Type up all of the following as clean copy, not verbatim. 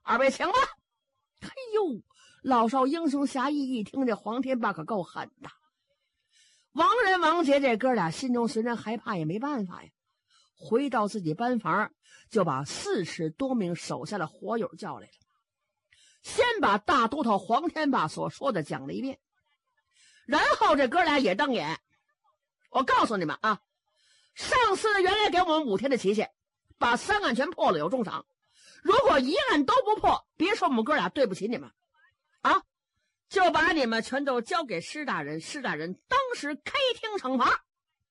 二位请吧。哎呦，老少英雄侠义一听这黄天霸可够狠的。王仁王杰这哥俩心中虽然害怕也没办法呀，回到自己班房就把40多名手下的伙友叫来了，先把大都头黄天霸所说的讲了一遍，然后这哥俩也瞪眼。我告诉你们啊，上司原来给我们5天的期限，把3案全破了有重赏，如果1案都不破，别说我们哥俩对不起你们啊，就把你们全都交给施大人，施大人当时开庭惩罚。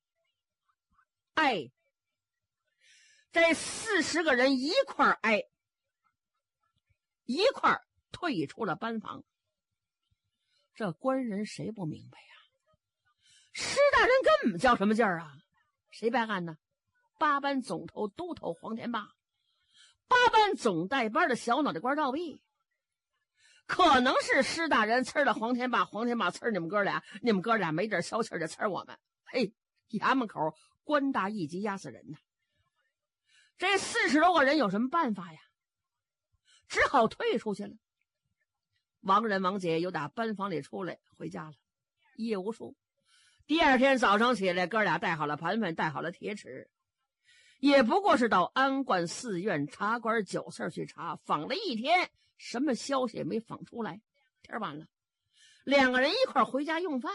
哎，这40个人一块挨，一块退出了班房。这官人谁不明白呀？施大人根本叫什么劲儿啊？谁办案呢？8班总头都头黄天霸，8班总带班的小脑袋官赵弼。可能是施大人呲了黄天霸，黄天霸呲你们哥俩，你们哥俩没点消气就呲我们。嘿，衙门口官大一级压死人呐！这40多个人有什么办法呀？只好退出去了。王仁王杰又打班房里出来回家了，一夜无书。第二天早上起来，哥俩带好了盘缠，带好了铁尺，也不过是到安观寺院茶馆酒肆去查，访了一天，什么消息也没访出来。天晚了，2个人一块回家用饭。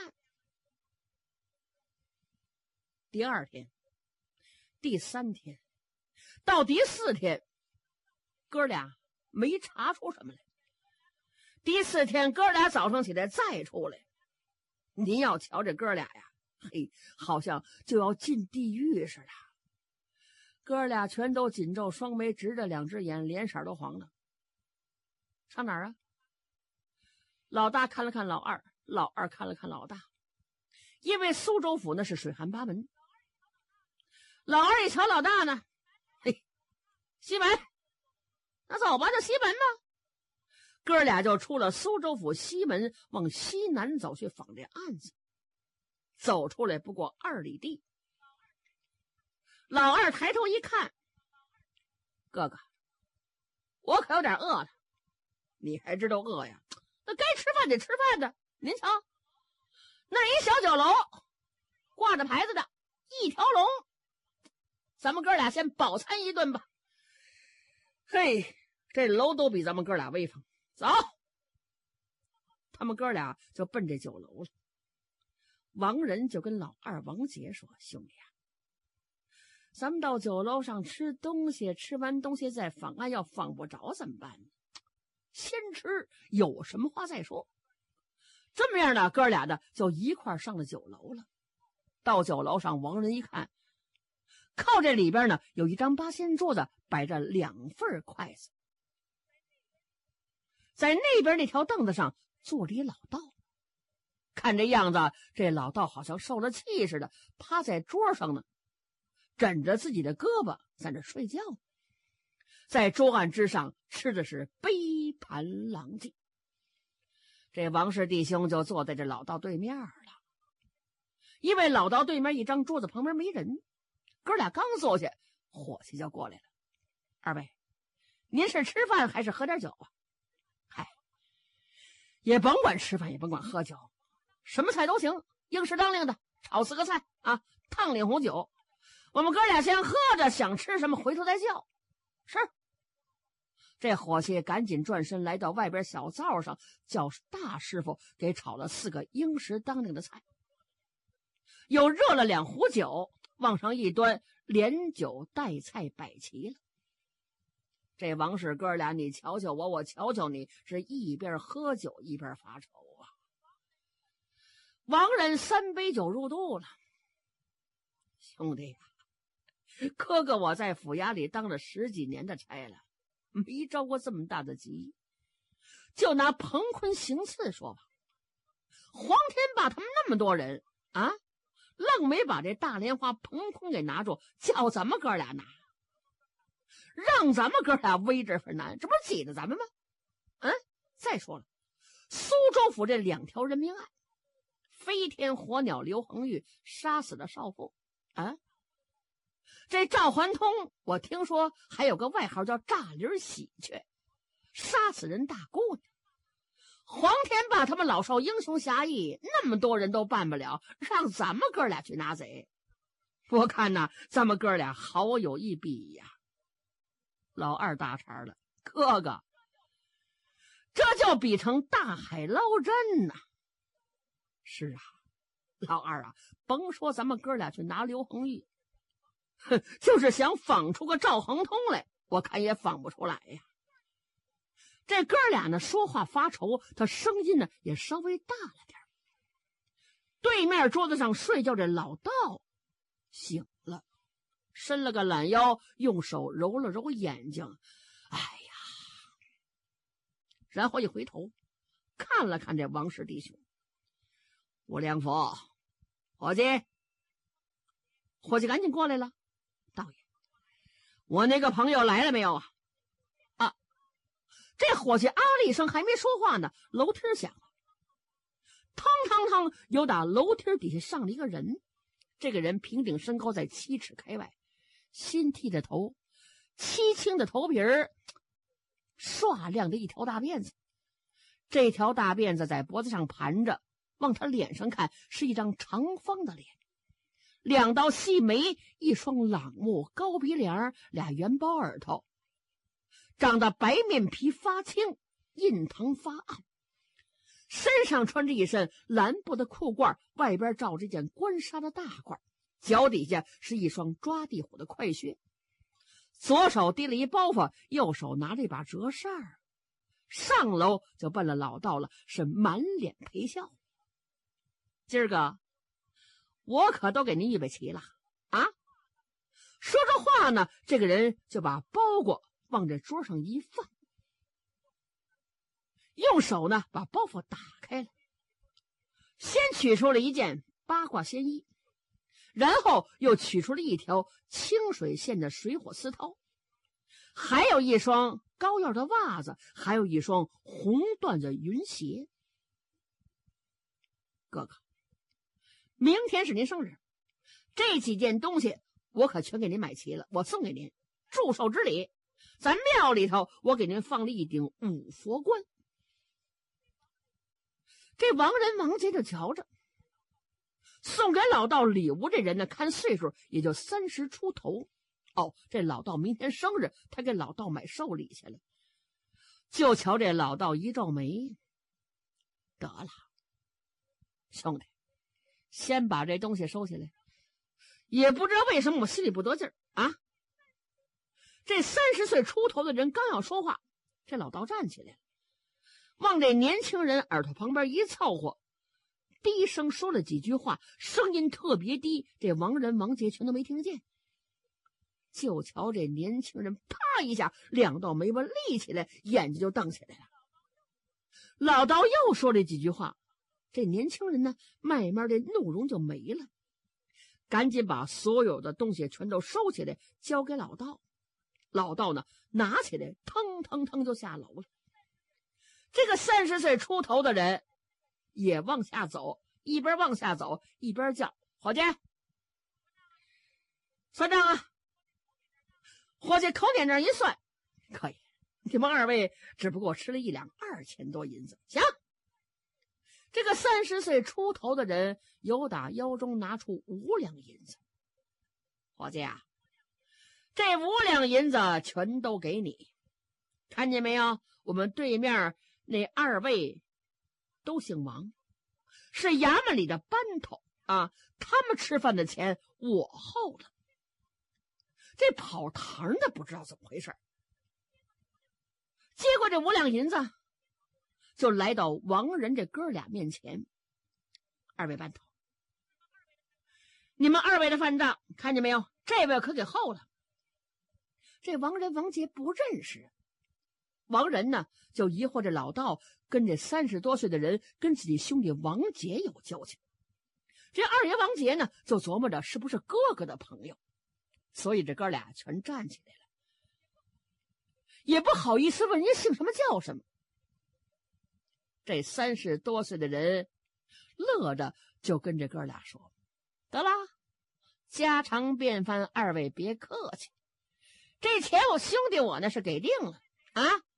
第2天、第3天，到第4天，哥俩没查出什么来。第4天，哥俩早上起来再出来，您要瞧这哥俩呀，嘿，好像就要进地狱似的。哥俩全都紧皱双眉，直着2只眼，脸色都黄了。上哪儿啊？老大看了看老二，老二看了看老大。因为苏州府那是水旱8门，老二一瞧老大呢，嘿，西门，那走吧，就西门吧。哥俩就出了苏州府西门，往西南走去访这案子。走出来不过2里地，老二抬头一看，哥哥，我可有点饿了。你还知道饿呀？那该吃饭得吃饭的。您瞧，那一小酒楼，挂着牌子的一条龙，咱们哥俩先饱餐一顿吧。嘿，这楼都比咱们哥俩威风。走，他们哥俩就奔这酒楼了。王仁就跟老二王杰说：“兄弟啊，咱们到酒楼上吃东西，吃完东西再访案，要访不着怎么办呢？先吃，有什么话再说。”这么样的哥俩的就一块上了酒楼了。到酒楼上，王仁一看，靠这里边呢有一张8仙桌子，摆着2份筷子。在那边那条凳子上坐着一老道，看这样子，这老道好像受了气似的，趴在桌上呢，枕着自己的胳膊在那睡觉。在桌案之上吃的是杯盘狼藉。这王氏弟兄就坐在这老道对面了，因为老道对面一张桌子旁边没人，哥俩刚坐下，伙计就过来了：“二位，您是吃饭还是喝点酒啊？”“嗨，也甭管吃饭，也甭管喝酒，什么菜都行，应时当令的，炒4个菜啊，烫2壶酒。我们哥俩先喝着，想吃什么回头再叫。”“是。”这伙计赶紧转身来到外边小灶上，叫大师傅给炒了4个应时当令的菜，又热了2壶酒，往上一端，连酒带菜摆齐了。这王氏哥俩，你瞧瞧我，我瞧瞧你，是一边喝酒一边发愁啊。王仁3杯酒入肚了：“兄弟呀，哥哥我在府衙里当了10几年的差了，没着过这么大的急。就拿彭坤行刺说吧，黄天霸他们那么多人啊，愣没把这大莲花彭坤给拿住，叫咱们哥俩拿，让咱们哥俩威这份难，这不是挤着咱们吗？再说了，苏州府这2条人命案，飞天火鸟刘恒玉杀死了少妇啊，这赵环通我听说还有个外号叫炸梨喜鹊，杀死人大姑娘。皇天霸他们老少英雄侠义，那么多人都办不了，让咱们哥俩去拿贼。我看呐，咱们哥俩好有一比呀。老二大茬了，哥哥，这就比成大海捞针呐。是啊，老二啊，甭说咱们哥俩去拿刘恒玉，就是想仿出个赵恒通来，我看也仿不出来呀。这哥俩呢说话发愁，他声音呢也稍微大了点。对面桌子上睡觉这老道醒了，伸了个懒腰，用手揉了揉眼睛，哎呀，然后一回头看了看这王氏弟兄。吴良福，伙计，伙计赶紧过来了。道爷，我那个朋友来了没有啊？啊，这伙计啊了一声，还没说话呢，楼梯响了，腾腾腾，有打楼梯底下上了一个人。这个人平顶身高在7尺开外，新剃的头，漆青的头皮儿，刷亮的一条大辫子。这条大辫子在脖子上盘着，往他脸上看是一张长方的脸，2道细眉，一双朗目，高鼻梁，俩圆包耳朵，长得白面皮发青，印堂发暗，身上穿着一身蓝布的裤褂，外边罩着一件官纱的大褂，脚底下是一双抓地虎的快靴，左手提了一包袱，右手拿着一把折扇儿，上楼就奔了老道了，是满脸陪笑。今儿个我可都给您预备齐了啊！说着话呢，这个人就把包裹往这桌上一放，用手呢把包袱打开了，先取出了一件八卦仙衣，然后又取出了一条清水线的水火丝绦，还有一双高腰的袜子，还有一双红缎子云鞋。哥哥，明天是您生日，这几件东西我可全给您买齐了，我送给您。祝寿之礼，咱庙里头我给您放了一顶五佛冠。这王仁王杰就瞧着，送给老道礼物这人呢，看岁数也就30出头。哦，这老道明天生日，他给老道买寿礼去了。就瞧这老道一皱眉，得了，兄弟，先把这东西收起来。也不知道为什么我心里不得劲儿啊！这30岁出头的人刚要说话，这老道站起来了，往这年轻人耳朵旁边一凑合，低声说了几句话，声音特别低，这王仁王杰全都没听见。就瞧这年轻人啪一下，2道眉毛立起来，眼睛就瞪起来了。老道又说了几句话，这年轻人呢慢慢的怒容就没了，赶紧把所有的东西全都收起来，交给老道。老道呢拿起来，腾腾腾就下楼了。这个30岁出头的人也往下走，一边往下走一边叫：伙计，算账啊！伙计口点这一算，可以，你们2位只不过吃了1两2000多银子。行，这个30岁出头的人由打腰中拿出5两银子。伙计啊，这5两银子全都给你，看见没有？我们对面那2位都姓王，是衙门里的班头啊，他们吃饭的钱我厚了。这跑堂的不知道怎么回事，接过这5两银子，就来到王仁这哥俩面前。2位班头，你们2位的饭账看见没有？这位可给厚了。这王仁王杰不认识，王仁呢就疑惑这老道跟这30多岁的人跟自己兄弟王杰有交情。这2爷王杰呢就琢磨着是不是哥哥的朋友，所以这哥俩全站起来了，也不好意思问人姓什么叫什么。这30多岁的人乐着就跟这哥俩说：得啦，家常便饭，2位别客气，这钱我兄弟我呢是给定了啊，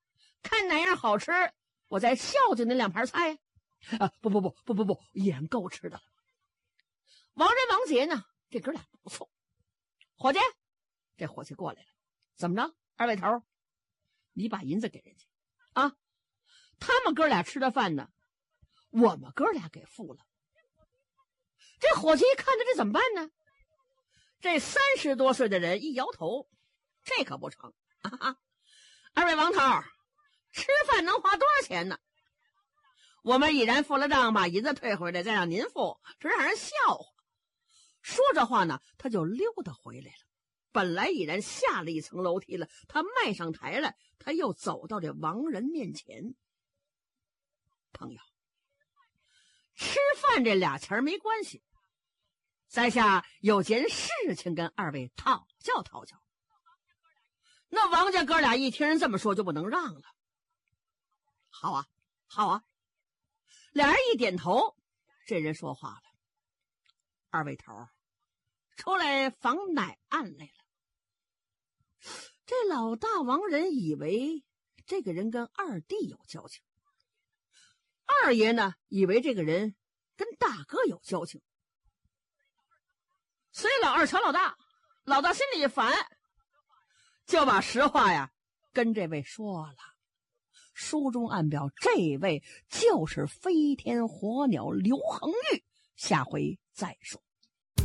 看哪样好吃，我再孝敬您2盘菜。不，眼够吃的了。王仁王杰呢，这哥俩不错。伙计，这伙计过来了，怎么着？二位头，你把银子给人家啊！他们哥俩吃的饭呢，我们哥俩给付了。这伙计一看着这怎么办呢？这30多岁的人一摇头，这可不成啊！二位王头，吃饭能花多少钱呢？我们已然付了账，把银子退回来，再让您付，这让人笑话。说着话呢，他就溜达回来了。本来已然下了一层楼梯了，他迈上台来，他又走到这王仁面前。朋友，吃饭这俩钱没关系，在下有件事情跟二位讨教。那王家哥俩一听人这么说，就不能让了。好啊，俩人一点头，这人说话了：二位头，出来访哪案来了？这老大王仁以为这个人跟二弟有交情，二爷呢以为这个人跟大哥有交情，所以老二瞧老大心里一烦，就把实话呀跟这位说了。书中暗表这位就是飞天火鸟刘恒玉，下回再说。